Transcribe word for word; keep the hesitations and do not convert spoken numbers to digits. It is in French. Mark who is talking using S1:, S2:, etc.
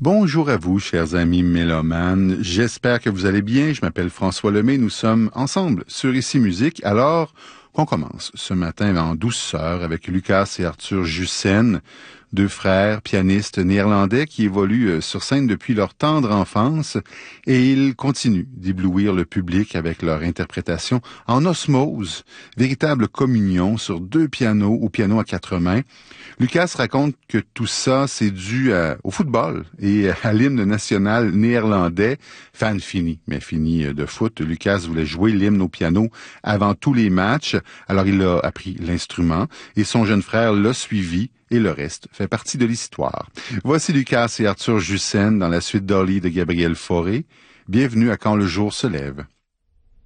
S1: Bonjour à vous, chers amis mélomanes. J'espère que vous allez bien. Je m'appelle François Lemay. Nous sommes ensemble sur Ici Musique. Alors qu'on commence ce matin en douceur avec Lucas et Arthur Jussen, deux frères pianistes néerlandais qui évoluent sur scène depuis leur tendre enfance et ils continuent d'éblouir le public avec leur interprétation en osmose, véritable communion sur deux pianos ou piano à quatre mains. Lucas raconte que tout ça, c'est dû à, au football et à l'hymne national néerlandais. Fan fini, mais fini de foot. Lucas voulait jouer l'hymne au piano avant tous les matchs. Alors il a appris l'instrument et son jeune frère l'a suivi et le reste fait partie de l'histoire. Voici Lucas et Arthur Jussen dans la suite d'Orly de Gabriel Fauré. Bienvenue à Quand le jour se lève.